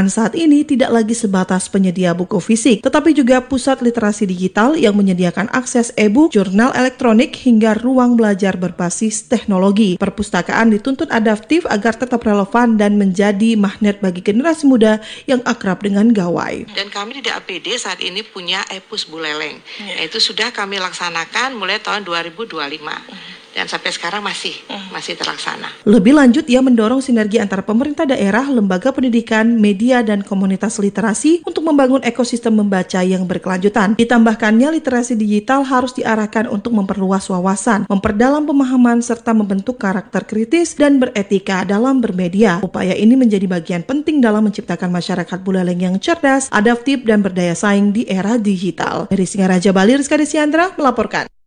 perpustakaan saat ini tidak lagi sebatas penyedia buku fisik, tetapi juga pusat literasi digital yang menyediakan akses e-book, jurnal elektronik, hingga ruang belajar berbasis teknologi. Perpustakaan dituntut adaptif agar tetap relevan dan menjadi magnet bagi generasi muda yang akrab dengan gawai. Dan kami di DAPD saat ini punya e-pus Buleleng. Itu sudah kami laksanakan mulai tahun 2025. Dan sampai sekarang masih terlaksana. Lebih lanjut, ia mendorong sinergi antara pemerintah daerah, lembaga pendidikan, media, dan komunitas literasi untuk membangun ekosistem membaca yang berkelanjutan. Ditambahkannya, literasi digital harus diarahkan untuk memperluas wawasan, memperdalam pemahaman, serta membentuk karakter kritis dan beretika dalam bermedia. Upaya ini menjadi bagian penting dalam menciptakan masyarakat Buleleng yang cerdas, adaptif, dan berdaya saing di era digital. Dari Singaraja, Bali, Rizka Desiandra melaporkan.